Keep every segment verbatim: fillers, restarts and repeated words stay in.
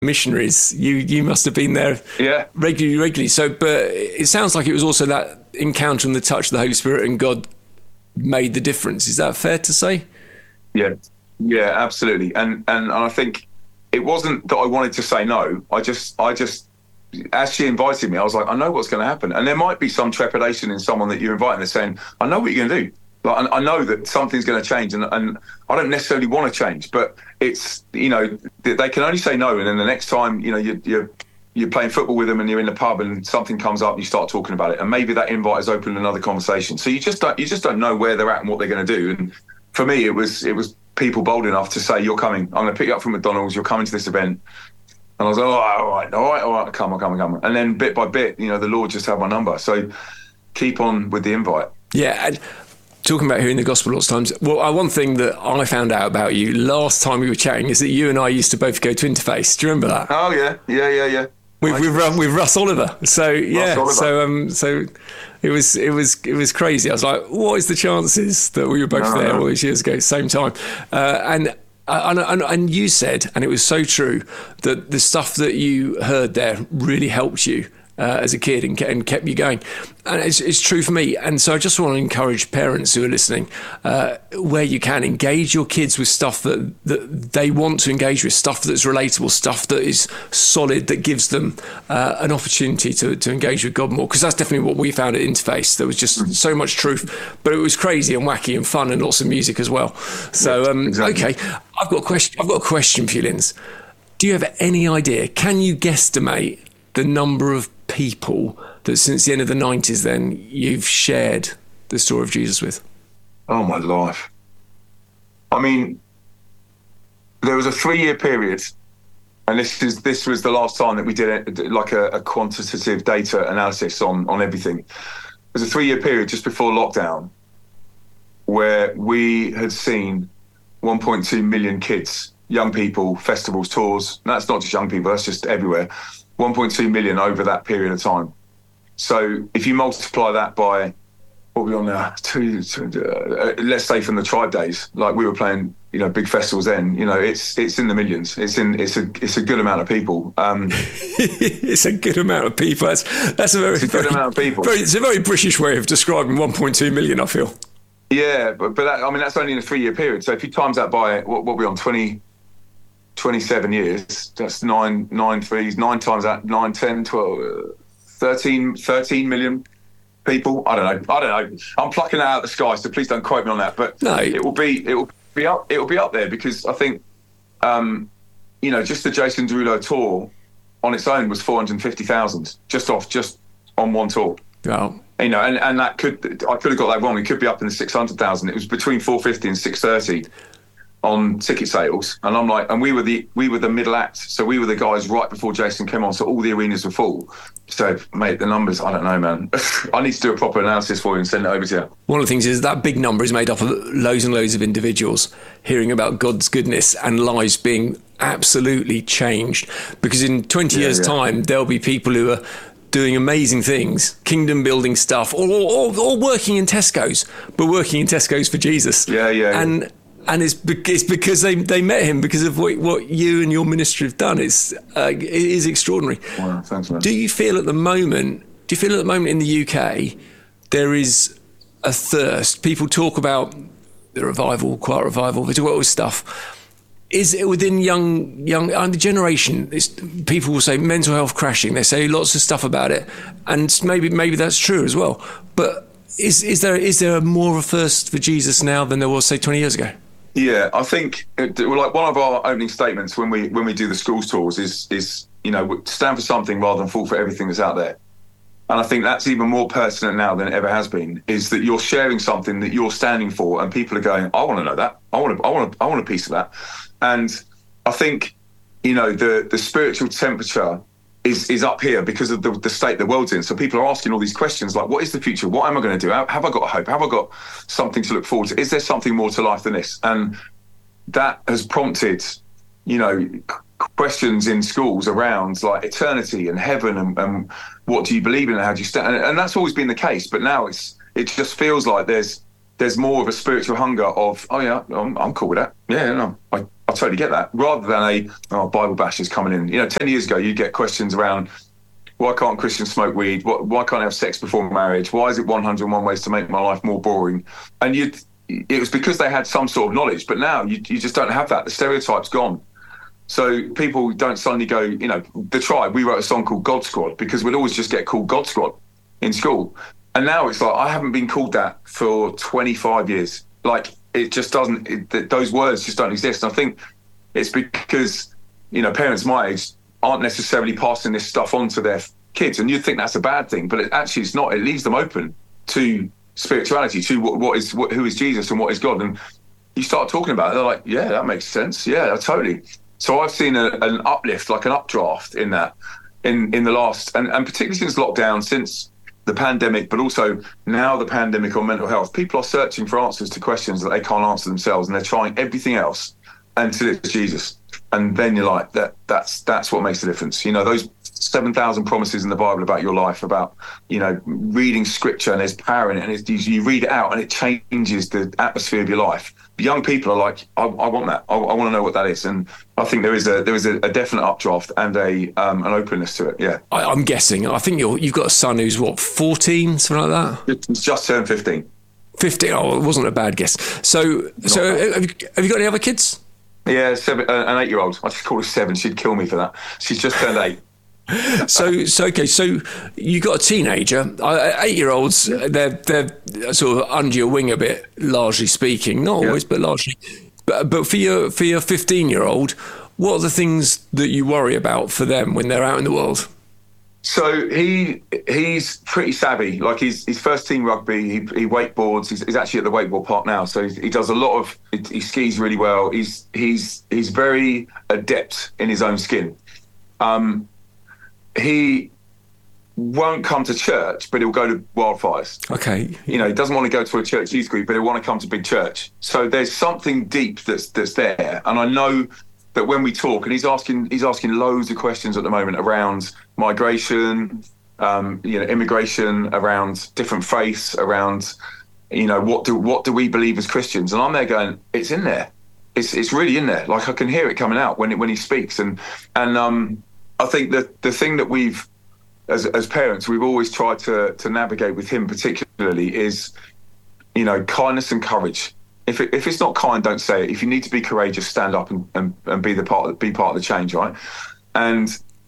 missionaries. You you must have been there yeah. regularly, regularly. So, but it sounds like it was also that encounter and the touch of the Holy Spirit and God made the difference. Is that fair to say? Yeah, yeah, absolutely. And and I think it wasn't that I wanted to say no. I just, I just, as she invited me, I was like, I know what's going to happen. And there might be some trepidation in someone that you're inviting. They're saying, I know what you're going to do. Like, I know that something's going to change, and, and I don't necessarily want to change, but it's, you know, they can only say no. And then the next time, you know, you're, you're, you're playing football with them and you're in the pub and something comes up, you start talking about it. And maybe that invite has opened another conversation. So you just don't, you just don't know where they're at and what they're going to do. And for me, it was, it was people bold enough to say, you're coming, I'm going to pick you up from McDonald's, you're coming to this event. And I was like, all right, all right, all right, all right, come on, come on, come on. And then bit by bit, you know, the Lord just had my number. So keep on with the invite. Yeah, and talking about hearing the gospel lots of times, well, one thing that I found out about you last time we were chatting is that you and I used to both go to Interface. Do you remember that? Oh, yeah, yeah, yeah, yeah. With, with, with Russ Oliver. So, yeah, Oliver. so um, so it was it was, it was crazy. I was like, what is the chances that we were both no, there no. all these years ago, same time? Uh, and And, and, and you said, and it was so true, that the stuff that you heard there really helped you uh, as a kid and, and kept you going. And it's, it's true for me. And so I just want to encourage parents who are listening, uh, where you can, engage your kids with stuff that, that they want to engage with, stuff that's relatable, stuff that is solid, that gives them uh, an opportunity to, to engage with God more. Because that's definitely what we found at Interface. There was just so much truth, but it was crazy and wacky and fun and lots of music as well. So, um, exactly. okay, I've got a question. I've got a question for you, Linz. Do you have any idea? Can you guesstimate the number of people that since the end of the nineties then you've shared the story of Jesus with? Oh, my life. I mean, there was a three-year period, and this is this was the last time that we did a, like a, a quantitative data analysis on, on everything. There's a three-year period just before lockdown where we had seen one point two million kids, young people, festivals, tours. And that's not just young people, that's just everywhere. one point two million over that period of time. So if you multiply that by, what are we on now? Two, two, uh, let's say from the Tribe days, like we were playing, you know, big festivals then, you know, it's it's in the millions. It's in it's a it's a good amount of people. Um, it's a good amount of people. That's that's a very, it's a good very, amount of people. Very, it's a very British way of describing one point two million, I feel. Yeah, but, but that, I mean, that's only in a three-year period. So if you times that by, what, what are we on, twenty, twenty-seven years, that's nine, nine threes, nine times that, nine, ten, twelve, uh, thirteen, thirteen million people. I don't know. I don't know. I'm plucking that out of the sky, so please don't quote me on that. But no. it will be, it will be up, it will be up there because I think, um, you know, just the Jason Derulo tour on its own was four hundred fifty thousand just off, just on one tour. Wow. You know, and, and that could, I could have got that wrong. It could be up in the six hundred thousand. It was between four fifty and six thirty on ticket sales. And I'm like, and we were the, we were the middle act. So we were the guys right before Jason came on. So all the arenas were full. So mate, the numbers, I don't know, man. I need to do a proper analysis for you and send it over to you. One of the things is that big number is made up of loads and loads of individuals hearing about God's goodness and lives being absolutely changed. Because in twenty yeah, years yeah. time, there'll be people who are doing amazing things, kingdom building stuff, or, or, or working in Tesco's, but working in Tesco's for Jesus. Yeah, yeah. And yeah. and it's, be- it's because they, they met him because of what, what you and your ministry have done. It's uh, it is extraordinary. Wow, thanks, man. Do you feel at the moment? Do you feel at the moment in the U K there is a thirst? People talk about the revival, quiet revival. They talk about all this stuff. Is it within young, young uh, the generation? It's, people will say mental health crashing. They say lots of stuff about it, and maybe maybe that's true as well. But is is there is there more of a thirst for Jesus now than there was, say, twenty years ago? Yeah, I think it, like one of our opening statements when we when we do the schools tours is is you know stand for something rather than fall for everything that's out there. And I think that's even more pertinent now than it ever has been. Is that you're sharing something that you're standing for, and people are going, "I want to know that. I want to. I want to. I want a piece of that." And I think, you know, the, the spiritual temperature is is up here because of the, the state the world's in. So people are asking all these questions like, what is the future? What am I going to do? Have I got a hope? Have I got something to look forward to? Is there something more to life than this? And that has prompted, you know, questions in schools around like eternity and heaven and, and what do you believe in and how do you stand? And, and that's always been the case. But now it's it just feels like there's there's more of a spiritual hunger of, oh, yeah, I'm, I'm cool with that. Yeah, no, I, I totally get that. Rather than a, oh, Bible bashers coming in. You know, ten years ago, you'd get questions around, why can't Christians smoke weed? What, why can't I have sex before marriage? Why is it one hundred and one ways to make my life more boring? And you'd, it was because they had some sort of knowledge. But now you, you just don't have that. The stereotype's gone. So people don't suddenly go, you know, The Tribe, we wrote a song called God Squad because we'd always just get called God Squad in school. And now it's like, I haven't been called that for twenty-five years. Like, it just doesn't, it, those words just don't exist. And I think it's because, you know, parents my age aren't necessarily passing this stuff on to their kids. And you'd think that's a bad thing, but it, actually it's not. It leaves them open to spirituality, to what, what is, what, who is Jesus and what is God. And you start talking about it, they're like, yeah, that makes sense. Yeah, totally. So I've seen a, an uplift, like an updraft in that, in, in the last, and, and particularly since lockdown, since the pandemic, but also now the pandemic on mental health. People are searching for answers to questions that they can't answer themselves, and they're trying everything else until it's Jesus. And then you're like, that that's that's what makes the difference. You know, those seven thousand promises in the Bible about your life, about, you know, reading scripture, and there's power in it, and it's, you read it out and it changes the atmosphere of your life. Young people are like, I, I want that. I, I want to know what that is. And I think there is a there is a, a definite updraft and a um, an openness to it. Yeah, I, I'm guessing. I think you're, you've got a son who's what, fourteen, something like that. It's just turned fifteen. fifteen. Oh, it wasn't a bad guess. So, Not so have you, have you got any other kids? Yeah, seven, uh, an eight-year-old. I just call her seven. She'd kill me for that. She's just turned eight. So, so okay. So you got a teenager, uh, eight-year-olds. They're they're sort of under your wing a bit, largely speaking. Not always, yeah. but largely. But but for your for your fifteen-year-old, what are the things that you worry about for them when they're out in the world? So he he's pretty savvy. Like he's his first team rugby. He, he wakeboards. He's, he's actually at the wakeboard park now. So he, he does a lot of. He, he skis really well. He's he's he's very adept in his own skin. Um, he won't come to church, but he'll go to wildfires. Okay. You know, he doesn't want to go to a church youth group, but he'll want to come to big church. So there's something deep that's that's there, and I know that when we talk, and he's asking he's asking loads of questions at the moment around migration, um, you know, immigration, around different faiths, around, you know, what do what do we believe as Christians? And I'm there going, it's in there, it's it's really in there. Like I can hear it coming out when it, when he speaks, and and um, I think that the thing that we've as as parents we've always tried to to navigate with him particularly is, you know, kindness and courage. If it, if it's not kind, don't say it. If you need to be courageous, stand up and, and, and be the part of, be part of the change, right? And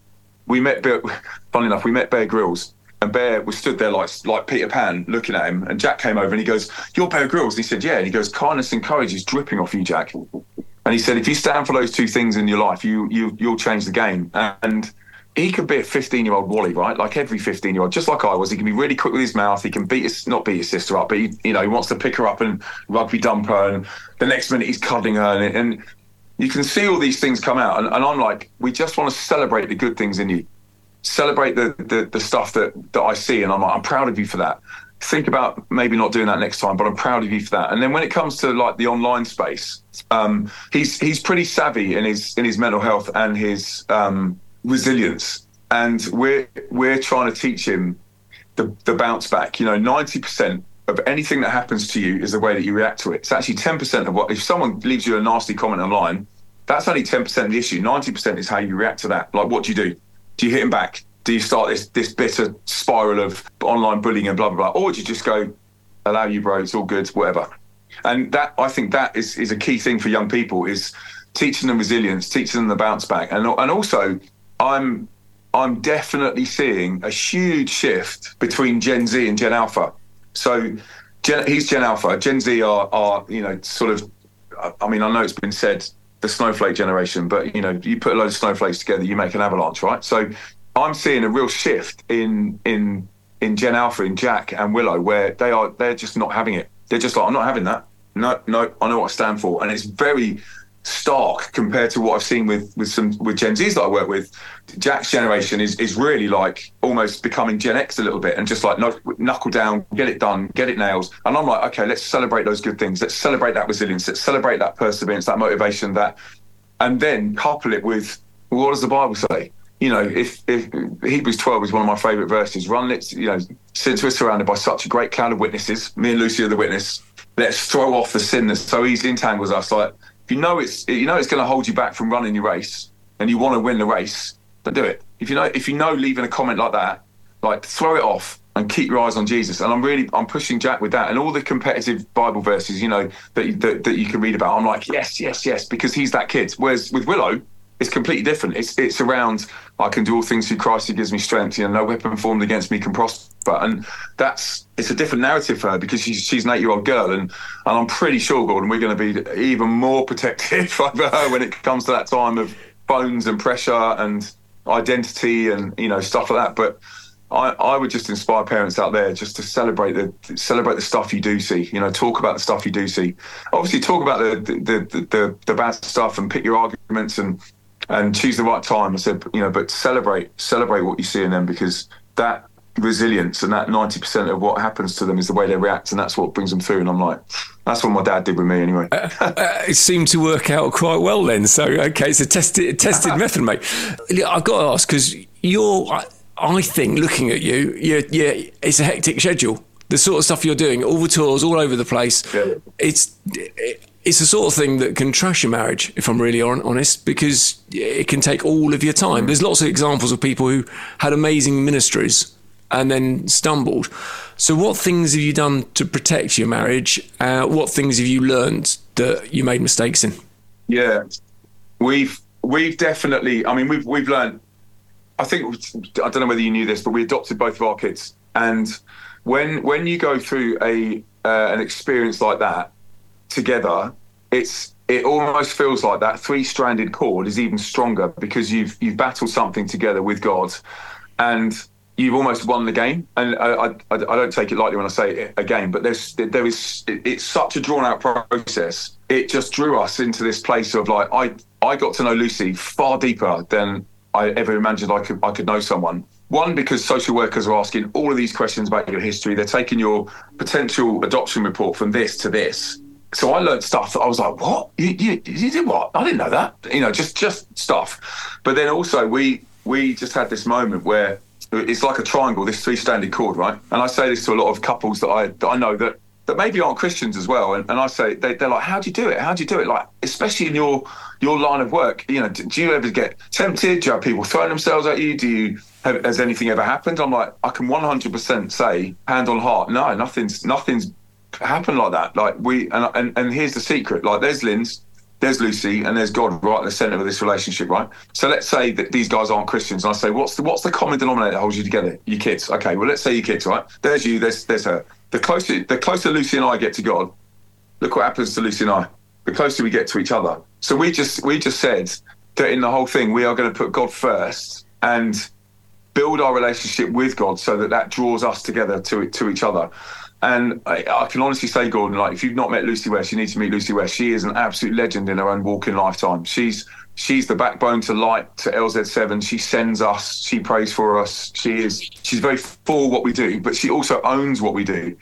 we met Bear, funny enough, we met Bear Grylls, and Bear was stood there like like Peter Pan looking at him, and Jack came over and he goes, "You're Bear Grylls?" And he said, "Yeah." And he goes, "Kindness and courage is dripping off you, Jack." And he said, if you stand for those two things in your life, you you you'll change the game. And he could be a fifteen-year-old Wally, right? Like every fifteen-year-old, just like I was. He can be really quick with his mouth. He can beat his, not beat his sister up, but he, you know, he wants to pick her up and rugby dump her. And the next minute he's cuddling her. And, and you can see all these things come out. And, and I'm like, we just want to celebrate the good things in you. Celebrate the, the, the stuff that, that I see. And I'm like, I'm proud of you for that. Think about maybe not doing that next time, but I'm proud of you for that. And then when it comes to like the online space, um, he's he's pretty savvy in his in his mental health and his um, resilience. And we're we're trying to teach him the, the bounce back. You know, ninety percent of anything that happens to you is the way that you react to it. It's actually ten percent of what, if someone leaves you a nasty comment online, that's only ten percent of the issue. ninety percent is how you react to that. Like, what do you do? Do you hit him back? Do you start this this bitter spiral of online bullying and blah, blah, blah? Or do you just go, allow you, bro, it's all good, whatever? And that, I think that is, is a key thing for young people, is teaching them resilience, teaching them the bounce back. And and also, I'm I'm definitely seeing a huge shift between Gen Z and Gen Alpha. So Gen, he's Gen Alpha. Gen Z are, are, you know, sort of, I mean, I know it's been said, the snowflake generation, but, you know, you put a load of snowflakes together, you make an avalanche, right? So I'm seeing a real shift in in in Gen Alpha, in Jack and Willow, where they are they're just not having it. They're just like, I'm not having that. No, no, I know what I stand for. And it's very stark compared to what I've seen with with some with Gen Zs that I work with. Jack's generation is is really like almost becoming Gen X a little bit, and just like knuckle down, get it done, get it nails. And I'm like, okay, let's celebrate those good things. Let's celebrate that resilience. Let's celebrate that perseverance, that motivation, that, and then couple it with, well, what does the Bible say? You know, if, if Hebrews twelve is one of my favourite verses, run, let's, you know, since we're surrounded by such a great cloud of witnesses, me and Lucy are the witness, let's throw off the sin that so easily entangles us. Like, if you know it's you know it's going to hold you back from running your race, and you want to win the race, but do it. If you know if you know leaving a comment like that, like throw it off and keep your eyes on Jesus. And I'm really I'm pushing Jack with that, and all the competitive Bible verses, you know, that you, that, that you can read about. I'm like, yes, yes, yes, because he's that kid. Whereas with Willow, it's completely different. It's it's around, I can do all things through Christ who gives me strength. You know, no weapon formed against me can prosper. And that's it's a different narrative for her because she's she's an eight-year-old girl, and and I'm pretty sure, Gordon, we're going to be even more protective over her when it comes to that time of phones and pressure and identity and, you know, stuff like that. But I, I would just inspire parents out there just to celebrate the celebrate the stuff you do see. You know, talk about the stuff you do see. Obviously, talk about the the the, the, the bad stuff and pick your arguments and. And choose the right time. I said, you know, but celebrate, celebrate what you see in them, because that resilience and that ninety percent of what happens to them is the way they react, and that's what brings them through. And I'm like, that's what my dad did with me anyway. uh, uh, it seemed to work out quite well then. So, okay, it's a tested, tested method, mate. I've got to ask, because you're, I, I think, looking at you, you're, yeah, it's a hectic schedule. The sort of stuff you're doing, all the tours, all over the place. Yeah. It's... It, It's the sort of thing that can trash your marriage, if I'm really honest, because it can take all of your time. There's lots of examples of people who had amazing ministries and then stumbled. So what things have you done to protect your marriage? Uh, what things have you learned that you made mistakes in? Yeah, we've we've definitely, I mean, we've we've learned, I think, I don't know whether you knew this, but we adopted both of our kids. And when when you go through a uh, an experience like that, together, it's it almost feels like that three-stranded cord is even stronger because you've you've battled something together with God, and you've almost won the game. And I I, I don't take it lightly when I say a game, but there's there is it's such a drawn-out process. It just drew us into this place of like I I got to know Lucy far deeper than I ever imagined I could I could know someone. One, because social workers are asking all of these questions about your history. They're taking your potential adoption report from this to this. So I learned stuff that I was like, what? You, you, you did what? I didn't know that. You know, just just stuff. But then also we we just had this moment where it's like a triangle, this three-stranded cord, right? And I say this to a lot of couples that I that I know that, that maybe aren't Christians as well. And, and I say, they, they're like, how do you do it? How do you do it? Like, especially in your your line of work, you know, do, do you ever get tempted? Do you have people throwing themselves at you? Do you have, has anything ever happened? I'm like, I can one hundred percent say, hand on heart, no, nothing's nothing's happen like that. Like we and, and and here's the secret, like there's Linz, there's Lucy, and there's God right at the center of this relationship, right? So let's say that these guys aren't Christians, and I say, what's the what's the common denominator that holds you together? Your kids. Okay, well, let's say your kids, right? There's you, there's there's her. The closer the closer Lucy and I get to God, look what happens to Lucy and I. The closer we get to each other. So we just we just said that in the whole thing we are going to put God first and build our relationship with God so that that draws us together to to each other. And I, I can honestly say, Gordon, like if you've not met Lucy West, you need to meet Lucy West. She is an absolute legend in her own walk in lifetime. She's she's the backbone to Light, to L Z seven. She sends us, she prays for us. She is she's very for what we do, but she also owns what we do.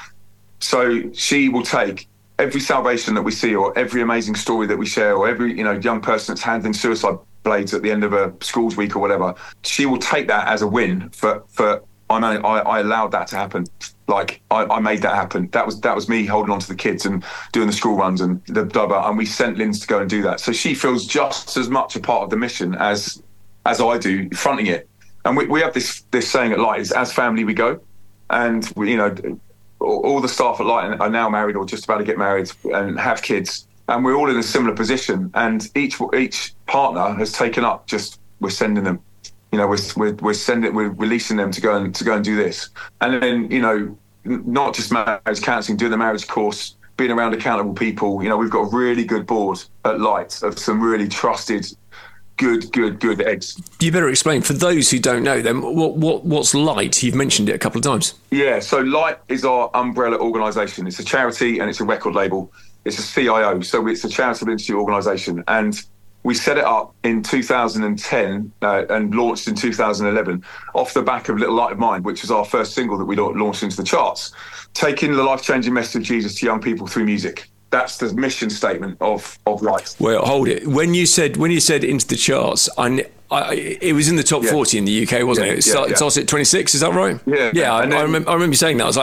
So she will take every salvation that we see, or every amazing story that we share, or every you know young person that's handling suicide blades at the end of a schools week or whatever. She will take that as a win for for. I, I, I allowed that to happen. Like I, I made that happen. That was that was me holding on to the kids and doing the school runs and the blah, and we sent Linz to go and do that. So she feels just as much a part of the mission as as I do, fronting it. And we, we have this this saying at Light is, as family we go. And we, you know, all, all the staff at Light are now married or just about to get married and have kids. And we're all in a similar position. And each each partner has taken up just we're sending them. You know, we're, we're we're sending, we're releasing them to go and to go and do this, and then you know, not just marriage counselling, doing the marriage course, being around accountable people. You know, we've got a really good board at Light of some really trusted, good, good, good eggs. You better explain for those who don't know them. What what what's Light? You've mentioned it a couple of times. Yeah, so Light is our umbrella organisation. It's a charity and it's a record label. It's a C I O, so it's a charitable institute organisation, and we set it up in two thousand ten uh, and launched in two thousand eleven off the back of Little Light of Mine, which was our first single that we launched into the charts, taking the life-changing message of Jesus to young people through music. That's the mission statement of of Light. Well, hold it. When you said when you said into the charts, I, I it was in the top yeah. forty in the U K, wasn't yeah, it? It yeah, started, yeah. started at twenty-six. Is that right? Yeah. Yeah, I, then, I remember. I remember you saying that. I was like,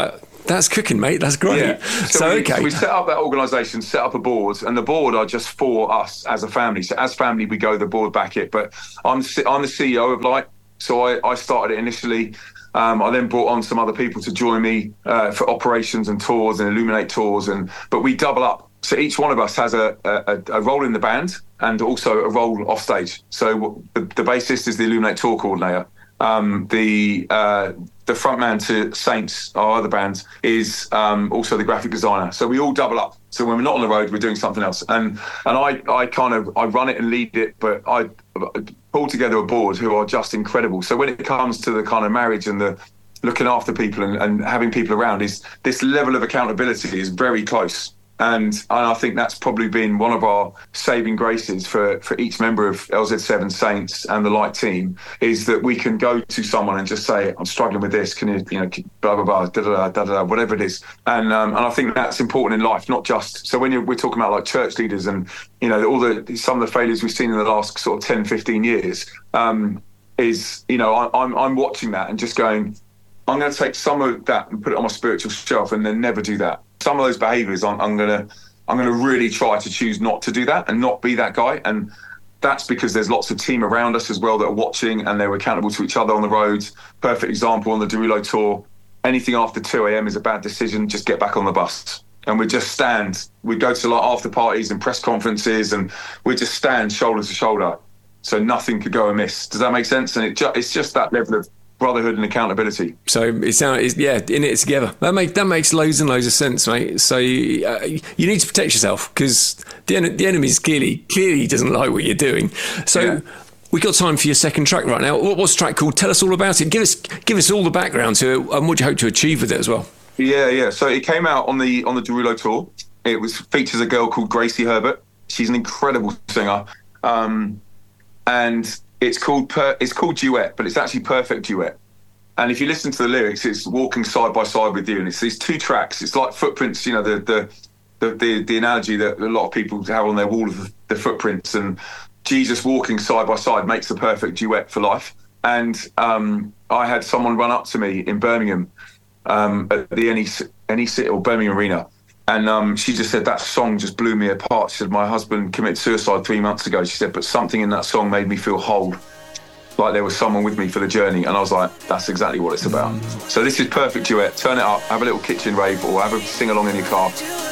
That's cooking, mate. That's great. Yeah. So, so we, okay. so we set up that organisation, set up a board, and the board are just for us as a family. So as family, we go, the board back it. But I'm I'm the C E O of Light, so I, I started it initially. Um, I then brought on some other people to join me uh, for operations and tours and Illuminate tours, and but we double up. So each one of us has a, a, a role in the band and also a role off stage. So the, the bassist is the Illuminate tour coordinator. Um, the uh, the frontman to Saints, our other band, is um, also the graphic designer. So we all double up. So when we're not on the road, we're doing something else. And and I, I kind of I run it and lead it, but I pull together a board who are just incredible. So when it comes to the kind of marriage and the looking after people and, and having people around, is this level of accountability is very close. And, and I think that's probably been one of our saving graces for, for each member of L Z seven Saints and the Light team, is that we can go to someone and just say, I'm struggling with this, can you, you know, blah, blah, blah, da, da, da, da, da, whatever it is. And um, and I think that's important in life, not just, so when you're, we're talking about like church leaders and, you know, all the, some of the failures we've seen in the last sort of ten, fifteen years, um, is, you know, I, I'm, I'm watching that and just going, I'm going to take some of that and put it on my spiritual shelf and then never do that. Some of those behaviours, I'm, I'm going to I'm going to really try to choose not to do that and not be that guy. And that's because there's lots of team around us as well that are watching and they're accountable to each other on the roads. Perfect example on the Derulo tour. Anything after two a.m. is a bad decision. Just get back on the bus. And we just stand. We go to like after parties and press conferences and we just stand shoulder to shoulder. So nothing could go amiss. Does that make sense? And it ju- it's just that level of brotherhood and accountability. So it sounds, yeah, in it together. That makes that makes loads and loads of sense, mate. So uh, you need to protect yourself because the en- the enemy is clearly clearly doesn't like what you're doing. So yeah. We got time for your second track right now. What, what's the track called? Tell us all about it. Give us give us all the background to it and what you hope to achieve with it as well. Yeah, yeah. So it came out on the on the Derulo tour. It was features a girl called Gracie Herbert. She's an incredible singer, um, and It's called per, it's called Duet, but it's actually Perfect Duet. And if you listen to the lyrics, it's walking side by side with you, and it's these two tracks. It's like footprints, you know, the the the the, the analogy that a lot of people have on their wall of the footprints, and Jesus walking side by side makes the perfect duet for life. And um, I had someone run up to me in Birmingham um, at the N E C or Birmingham Arena. And um, she just said, that song just blew me apart. She said, my husband committed suicide three months ago. She said, but something in that song made me feel whole, like there was someone with me for the journey. And I was like, that's exactly what it's about. So this is Perfect Duet. Turn it up, have a little kitchen rave or have a sing along in your car.